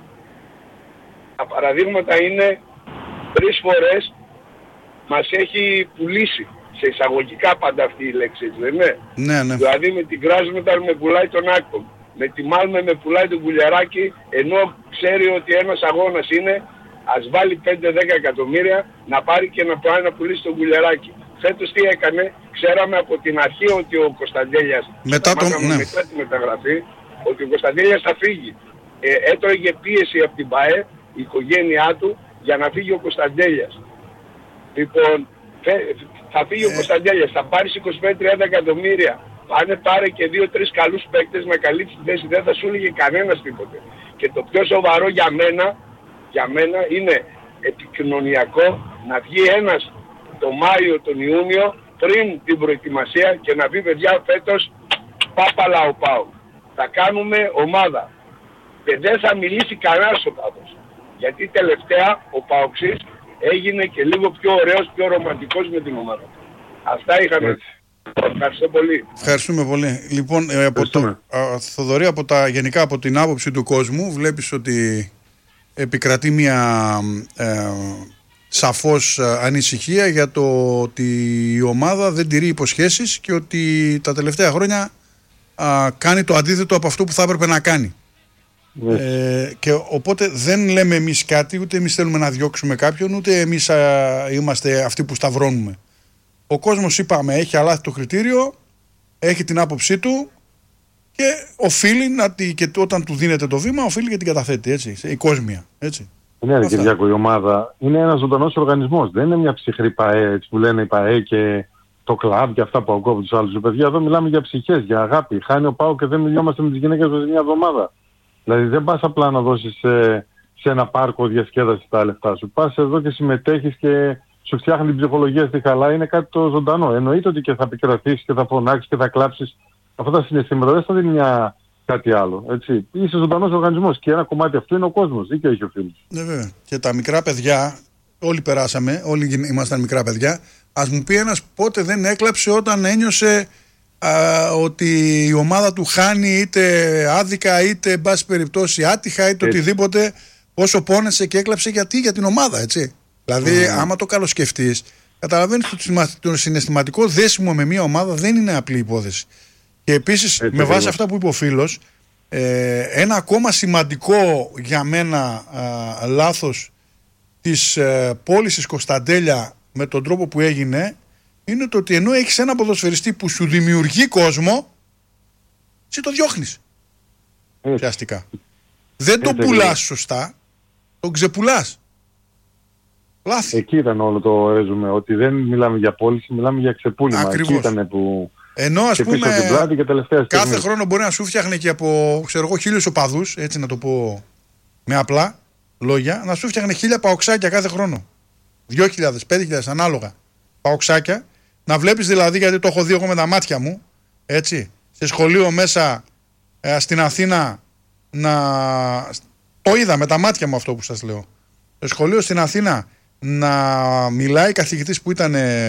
Τα παραδείγματα είναι τρεις φορές μας έχει πουλήσει, σε εισαγωγικά πάντα αυτή η λέξη, έτσι δεν είναι? Ναι, ναι. Δηλαδή με την Κράσμεταλ με πουλάει τον Άκπομ, με τη Μάλμε με πουλάει τον Κουλιαράκη, ενώ ξέρει ότι ένας αγώνας είναι, ας βάλει πέντε δέκα εκατομμύρια να πάρει και να πάει να πουλήσει τον Κουλιαράκη. Φέτος τι έκανε, ξέραμε από την αρχή ότι ο Κωνσταντέλιας, μετά, το, ναι. μετά τη μεταγραφή, ότι ο Κωνσταντέλιας θα φύγει. Ε, έτρωγε πίεση από την ΠΑΕ, η οικογένειά του, για να φύγει ο Κωνσταντέλιας. Λοιπόν, θα φύγει ε. ο Κωνσταντέλιας, θα πάρεις είκοσι πέντε τριάντα εκατομμύρια. Πάνε πάρε και δύο-τρεις καλούς παίκτες με καλή θέση, δεν θα σου έλεγε κανένας τίποτε. Και το πιο σοβαρό για μένα, για μένα είναι επικοινωνιακό να βγει ένας το Μάιο, τον Ιούνιο, πριν την προετοιμασία και να πει παιδιά φέτος πάπαλα ο ΠΑΟΚ. Θα κάνουμε ομάδα. Και δεν θα μιλήσει κανένας ο ΠΑΟΚ. Γιατί τελευταία ο ΠΑΟΚΣής έγινε και λίγο πιο ωραίος, πιο ρομαντικός με την ομάδα. Αυτά είχαμε. Ευχαριστώ πολύ. Ευχαριστούμε πολύ. Λοιπόν, ε, από το, α, Θοδωρή, από τα, γενικά από την άποψη του κόσμου, βλέπεις ότι επικρατεί μια ε, σαφώς ανησυχία για το ότι η ομάδα δεν τηρεί υποσχέσεις και ότι τα τελευταία χρόνια α, κάνει το αντίθετο από αυτό που θα έπρεπε να κάνει. Yeah. Ε, και οπότε δεν λέμε εμείς κάτι, ούτε εμείς θέλουμε να διώξουμε κάποιον, ούτε εμείς α, είμαστε αυτοί που σταυρώνουμε. Ο κόσμος, είπαμε, έχει αλλάξει το κριτήριο, έχει την άποψή του και οφείλει να τη, και όταν του δίνεται το βήμα, οφείλει και την καταθέτει, έτσι, η κόσμια, έτσι. Ναι, ρε Κυριάκο, η ομάδα είναι ένας ζωντανός οργανισμός. Δεν είναι μια ψυχρή ΠΑΕ, έτσι που λένε η ΠΑΕ και το κλαμπ και αυτά που ακούω από τους άλλους. Παιδιά, εδώ μιλάμε για ψυχές, για αγάπη. Χάνει ο ΠΑΟ και δεν μιλιόμαστε με τις γυναίκες μας μια εβδομάδα. Δηλαδή δεν πας απλά να δώσεις σε, σε ένα πάρκο διασκέδαση τα λεφτά σου. Πας εδώ και συμμετέχεις και σου φτιάχνει την ψυχολογία στη χαλά. Είναι κάτι το ζωντανό. Εννοείται ότι και θα επικρατήσεις και θα φωνάξεις και θα κλάψεις. Αυτά τα συναισθήματα δεν θα δίνει μια... κάτι άλλο. Έτσι. Είσαι ζωντανός οργανισμός και ένα κομμάτι αυτού είναι ο κόσμος. Δίκιο έχει ο φίλος. Ναι, βέβαια. Και τα μικρά παιδιά, όλοι περάσαμε, όλοι ήμασταν μικρά παιδιά. Ας μου πει ένας πότε δεν έκλαψε όταν ένιωσε α, ότι η ομάδα του χάνει είτε άδικα είτε εν πάση περιπτώσει άτυχα είτε έτσι. Οτιδήποτε. Πόσο πόνεσε και έκλαψε γιατί για την ομάδα, έτσι. Δηλαδή, mm. άμα το καλοσκεφτείς, καταλαβαίνεις ότι το συναισθηματικό δέσιμο με μια ομάδα δεν είναι απλή υπόθεση. Και επίσης, με βάση είναι. αυτά που είπε ο φίλος, ε, ένα ακόμα σημαντικό για μένα α, λάθος της ε, πώλησης Κωνσταντέλια με τον τρόπο που έγινε είναι το ότι ενώ έχεις ένα ποδοσφαιριστή που σου δημιουργεί κόσμο, εσύ το διώχνεις. Πιαστικά. Δεν το πουλάς σωστά, τον ξεπουλάς. Λάθη. Εκεί ήταν όλο το ρεζουμέ. Ότι δεν μιλάμε για πώληση, μιλάμε για ξεπούλημα. Ακριβώς. Εκεί ήταν που. Ενώ ας πούμε την πλάτη και κάθε στιγμή. χρόνο μπορεί να σου φτιάχνει και από ξέρω εγώ χίλιους οπαδούς, έτσι να το πω με απλά λόγια, να σου φτιάχνει χίλια παοξάκια κάθε χρόνο. Δυο χιλιάδες, πέντε χιλιάδες ανάλογα παοξάκια. Να βλέπεις δηλαδή, γιατί το έχω δει εγώ με τα μάτια μου, έτσι, σε σχολείο μέσα ε, στην Αθήνα να... Το είδα με τα μάτια μου αυτό που σας λέω. Σε σχολείο στην Αθήνα να μιλάει καθηγητής που ήταν ε,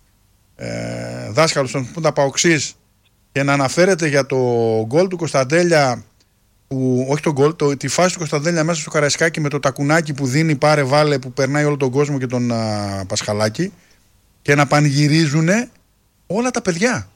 ε, δάσκαλος των Πούντα Παοξής και να αναφέρεται για το γκολ του Κωνσταντέλια, που, όχι το γκολ, το, τη φάση του Κωνσταντέλια μέσα στο Καραϊσκάκι με το τακουνάκι που δίνει πάρε βάλε που περνάει όλο τον κόσμο και τον α, Πασχαλάκη, και να πανηγυρίζουν όλα τα παιδιά.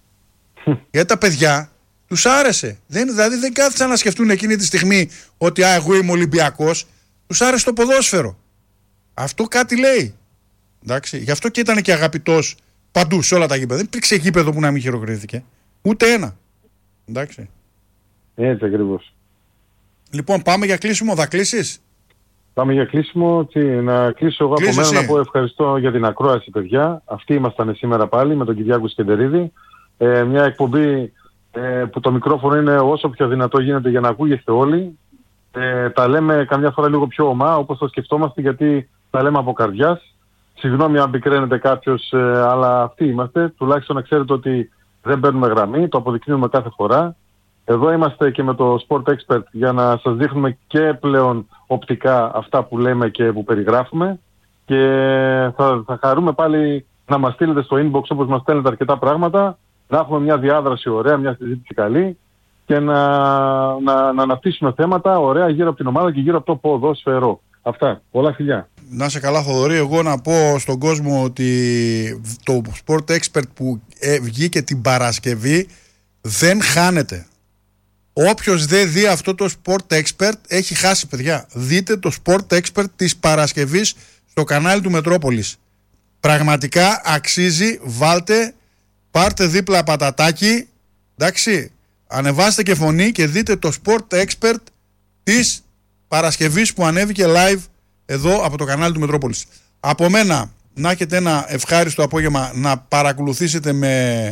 Γιατί τα παιδιά τους άρεσε. Δεν, δηλαδή δεν κάθισαν να σκεφτούν εκείνη τη στιγμή ότι α, εγώ είμαι Ολυμπιακός. Τους άρεσε το ποδόσφαιρο. Αυτό κάτι λέει. Εντάξει. Γι' αυτό και ήταν και αγαπητός παντού σε όλα τα γήπεδα. Δεν υπήρξε γήπεδο που να μην χειροκρίθηκε. Ούτε ένα. Εντάξει. Έτσι ακριβώς. Λοιπόν, πάμε για κλείσιμο. Θα κλείσεις? Πάμε για κλείσιμο. Τι, να κλείσω εγώ από μένα να πω ευχαριστώ για την ακρόαση, παιδιά. Αυτοί ήμασταν σήμερα πάλι με τον Κυριάκο Σκεντερίδη. Ε, μια εκπομπή ε, που το μικρόφωνο είναι όσο πιο δυνατό γίνεται για να ακούγεστε όλοι. Ε, τα λέμε καμιά φορά λίγο πιο ομά, όπως το σκεφτόμαστε, γιατί τα λέμε από καρδιάς. Συγγνώμη αν πικραίνεται κάποιος, ε, αλλά αυτοί είμαστε. Τουλάχιστον να ξέρετε ότι δεν παίρνουμε γραμμή, το αποδεικνύουμε κάθε φορά. Εδώ είμαστε και με το Sport Expert για να σας δείχνουμε και πλέον οπτικά αυτά που λέμε και που περιγράφουμε. Και θα, θα χαρούμε πάλι να μας στείλετε στο inbox, όπως μας στέλνετε αρκετά πράγματα, να έχουμε μια διάδραση ωραία, μια συζήτηση καλή και να, να, να αναπτύσσουμε θέματα ωραία γύρω από την ομάδα και γύρω από το ποδόσφαιρο. Αυτά. Πολλά φιλιά. Να σε καλά, Θοδωρή. Εγώ να πω στον κόσμο ότι το Sport Expert που βγήκε την Παρασκευή δεν χάνεται. Όποιος δεν δει αυτό το Sport Expert έχει χάσει, παιδιά. Δείτε το Sport Expert της Παρασκευής στο κανάλι του Μετρόπολης. Πραγματικά αξίζει. Βάλτε, πάρτε δίπλα πατατάκι, εντάξει, ανεβάστε και φωνή και δείτε το Sport Expert της Παρασκευής που ανέβηκε live εδώ από το κανάλι του Μετρόπολης. Από μένα να έχετε ένα ευχάριστο απόγευμα, να παρακολουθήσετε με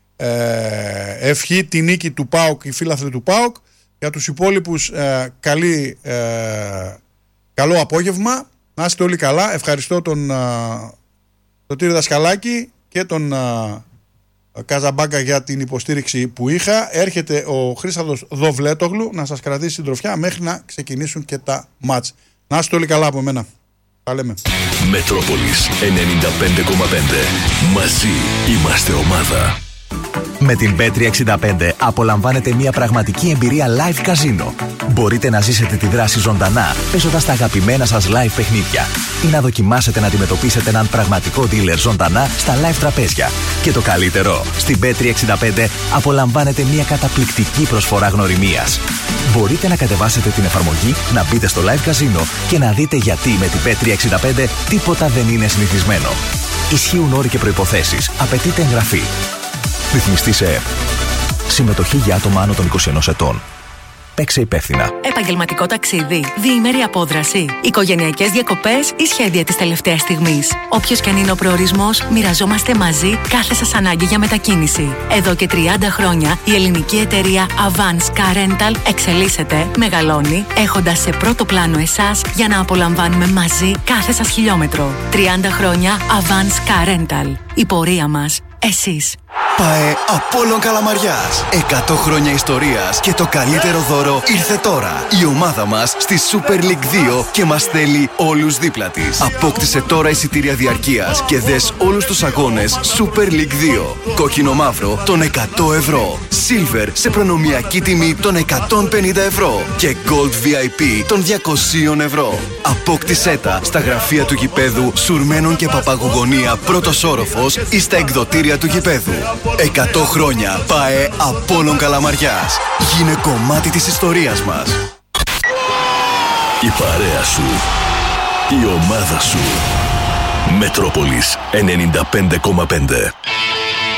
ε, ευχή τη νίκη του ΠΑΟΚ, οι φίλαθλοι του ΠΑΟΚ. Για τους υπόλοιπους ε, καλή, ε, καλό απόγευμα, να είστε όλοι καλά. Ευχαριστώ τον, ε, τον Τύρι Δασκαλάκη και τον ε, Καζαμπάγκα για την υποστήριξη που είχα. Έρχεται ο Χρήσταθος Δοβλέτογλου να σας κρατήσει συντροφιά μέχρι να ξεκινήσουν και τα μάτς. Να είστε όλοι καλά από μένα. Τα λέμε. Μετρόπολης ενενήντα πέντε κόμμα πέντε. Μαζί είμαστε ομάδα. Με την μπετ τριακόσια εξήντα πέντε απολαμβάνετε μια πραγματική εμπειρία live καζίνο. Μπορείτε να ζήσετε τη δράση ζωντανά, παίζοντας τα αγαπημένα σας live παιχνίδια ή να δοκιμάσετε να αντιμετωπίσετε έναν πραγματικό dealer ζωντανά στα live τραπέζια. Και το καλύτερο, στην μπετ τριακόσια εξήντα πέντε απολαμβάνετε μια καταπληκτική προσφορά γνωριμίας. Μπορείτε να κατεβάσετε την εφαρμογή, να μπείτε στο live καζίνο και να δείτε γιατί με την μπετ τριακόσια εξήντα πέντε τίποτα δεν είναι συνηθισμένο. Ισχύουν όροι και προϋποθέσεις. Απαιτείται εγγραφή. Ρυθμιστή σε ΕΕΠ. Συμμετοχή για άτομα άνω των είκοσι ενός ετών. Παίξε υπεύθυνα. Επαγγελματικό ταξίδι, διήμερη απόδραση, οικογενειακές διακοπές ή σχέδια της τελευταίας στιγμής. Όποιος και αν είναι ο προορισμός, μοιραζόμαστε μαζί κάθε σας ανάγκη για μετακίνηση. Εδώ και τριάντα χρόνια η ελληνική εταιρεία Avance Car Rental εξελίσσεται, μεγαλώνει, έχοντας σε πρώτο πλάνο εσάς για να απολαμβάνουμε μαζί κάθε σας χιλιόμετρο. τριάντα χρόνια Avance Car Rental. Η πορεία μας. Εσείς. ΠΑΕ Απόλλων Καλαμαριάς. εκατό χρόνια ιστορίας και το καλύτερο δώρο ήρθε τώρα. Η ομάδα μας στη Super League δύο και μας θέλει όλους δίπλα της. Απόκτησε τώρα εισιτήρια διαρκείας και δες όλους τους αγώνες Super League δύο. Κόκκινο μαύρο των εκατό ευρώ. Silver σε προνομιακή τιμή των εκατόν πενήντα ευρώ. Και Gold βι άι πι των διακόσια ευρώ. Απόκτησέ τα στα γραφεία του γηπέδου Σουρμένων και Παπαγουγωνία πρώτος όροφος ή στα εκδοτήρια του γηπέδου. εκατό χρόνια ΠΑΕ Απόλλων Καλαμαριάς. Γίνε κομμάτι της ιστορίας μας. Η παρέα σου. Η ομάδα σου. Μετρόπολης ενενήντα πέντε κόμμα πέντε.